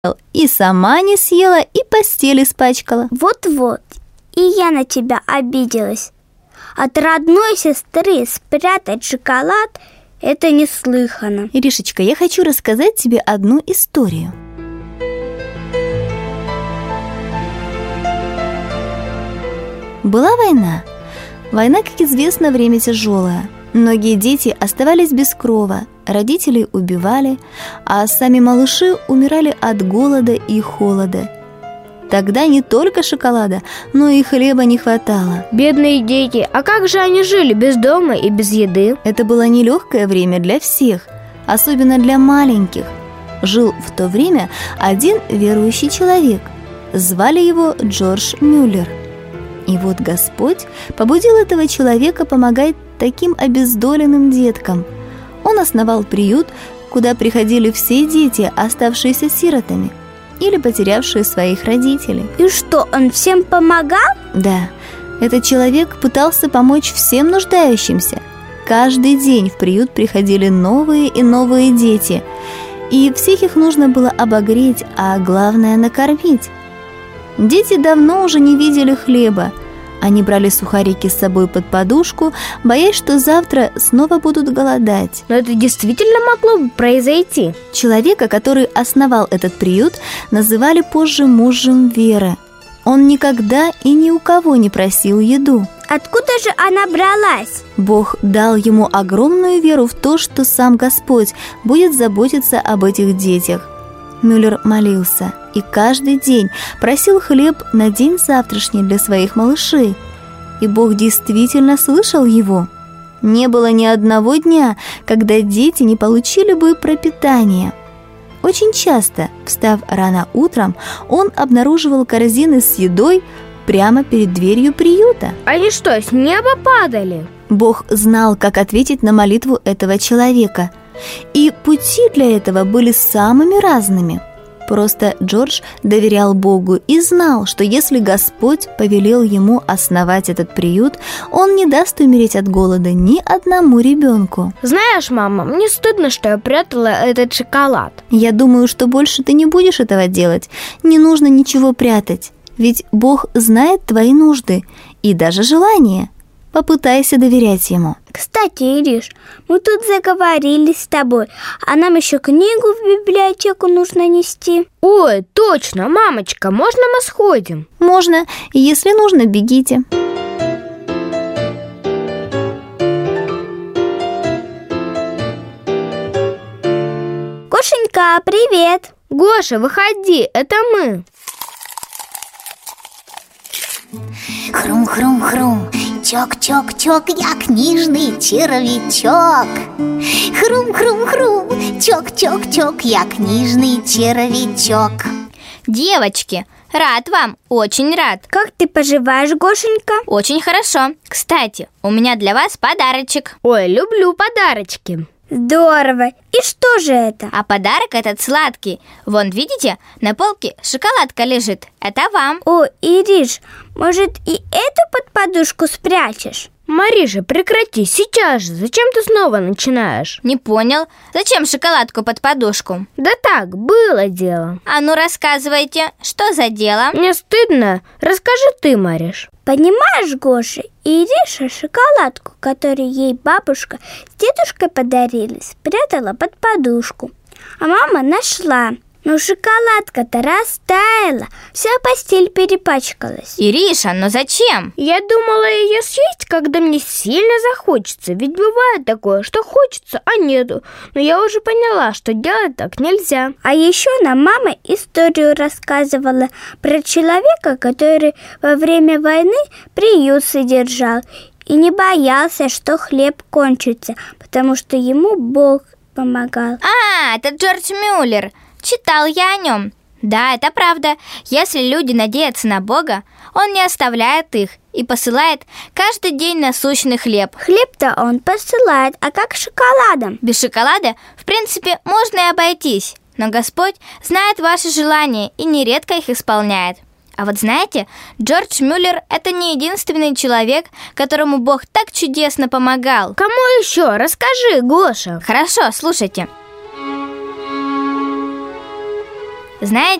и сама не съела, и постель испачкала. Вот-вот, и я на тебя обиделась. От родной сестры спрятать шоколад – это неслыханно. Иришечка, я хочу рассказать тебе одну историю. Была война. Война, как известно, время тяжелое. Многие дети оставались без крова, родителей убивали, а сами малыши умирали от голода и холода. Тогда не только шоколада, но и хлеба не хватало. Бедные дети, а как же они жили без дома и без еды? Это было нелегкое время для всех, особенно для маленьких. Жил в то время один верующий человек. Звали его Джордж Мюллер. И вот Господь побудил этого человека помогать таким обездоленным деткам. Он основал приют, куда приходили все дети, оставшиеся сиротами или потерявшие своих родителей. И что, он всем помогал? Да, этот человек пытался помочь всем нуждающимся. Каждый день в приют приходили новые и новые дети, и всех их нужно было обогреть, а главное – накормить. Дети давно уже не видели хлеба. Они брали сухарики с собой под подушку, боясь, что завтра снова будут голодать. Но это действительно могло бы произойти. Человека, который основал этот приют, называли позже мужем веры. Он никогда и ни у кого не просил еду. Откуда же она бралась? Бог дал ему огромную веру в то, что сам Господь будет заботиться об этих детях. Мюллер молился и каждый день просил хлеб на день завтрашний для своих малышей. И Бог действительно слышал его. Не было ни одного дня, когда дети не получили бы пропитание. Очень часто, встав рано утром, он обнаруживал корзины с едой прямо перед дверью приюта. Они что, с неба падали? Бог знал, как ответить на молитву этого человека. И пути для этого были самыми разными. Просто Джордж доверял Богу и знал, что если Господь повелел ему основать этот приют, он не даст умереть от голода ни одному ребенку. Знаешь, мама, мне стыдно, что я прятала этот шоколад. Я думаю, что больше ты не будешь этого делать. Не нужно ничего прятать, ведь Бог знает твои нужды и даже желания. Попытайся доверять ему. Кстати, Ириш, мы тут заговорили с тобой, а нам еще книгу в библиотеку нужно нести. Ой, точно, мамочка, можно мы сходим? Можно, если нужно, бегите. Гошенька, привет! Гоша, выходи, это мы. Хрум-хрум-хрум, чок-чок-чок, я книжный червячок. Хрум-хрум-хрум, чок-чок-чок, я книжный червячок. Девочки, рад вам, очень рад. Как ты поживаешь, Гошенька? Очень хорошо. Кстати, у меня для вас подарочек. Ой, люблю подарочки. Здорово! И что же это? А подарок этот сладкий. Вон, видите, на полке шоколадка лежит. Это вам. О, Ириш, может, и эту под подушку спрячешь? Мариша, прекрати, сейчас же. Зачем ты снова начинаешь? Не понял. Зачем шоколадку под подушку? Да так, было дело. А ну рассказывайте, что за дело? Мне стыдно. Расскажи ты, Мариш. Понимаешь, Гоша, Ириша шоколадку, которую ей бабушка с дедушкой подарили, спрятала под подушку. А мама нашла. Но шоколадка-то растаяла, вся постель перепачкалась. Ириша, но зачем? Я думала ее съесть, когда мне сильно захочется. Ведь бывает такое, что хочется, а нету. Но я уже поняла, что делать так нельзя. А еще нам мама историю рассказывала про человека, который во время войны приют содержал и не боялся, что хлеб кончится, потому что ему Бог помогал. А, это Джордж Мюллер. Читал я о нем. Да, это правда. Если люди надеются на Бога, Он не оставляет их и посылает каждый день насущный хлеб. Хлеб-то Он посылает, а как с шоколадом? Без шоколада, в принципе, можно и обойтись. Но Господь знает ваши желания и нередко их исполняет. А вот знаете, Джордж Мюллер – это не единственный человек, которому Бог так чудесно помогал. Кому еще? Расскажи, Гоша. Хорошо, слушайте. Знаете,